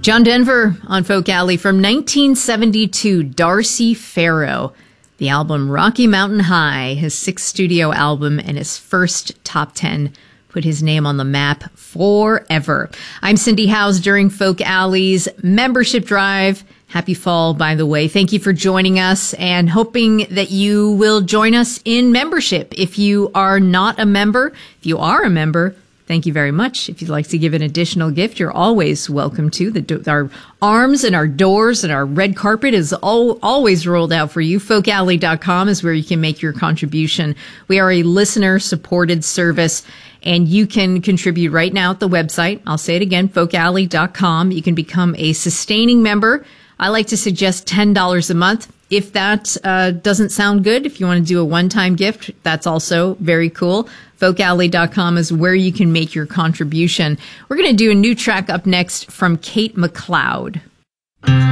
John Denver on Folk Alley from 1972, Darcy Farrow. The album Rocky Mountain High, his sixth studio album and his first top 10, put his name on the map forever. I'm Cindy Howes during Folk Alley's membership drive. Happy fall, by the way. Thank you for joining us and hoping that you will join us in membership. If you are not a member, if you are a member, thank you very much. If you'd like to give an additional gift, you're always welcome to. Our arms and our doors and our red carpet is always rolled out for you. FolkAlley.com is where you can make your contribution. We are a listener-supported service, and you can contribute right now at the website. I'll say it again, FolkAlley.com. You can become a sustaining member. I like to suggest $10 a month. If that doesn't sound good, if you want to do a one-time gift, that's also very cool. FolkAlley.com is where you can make your contribution. We're going to do a new track up next from Kate McLeod.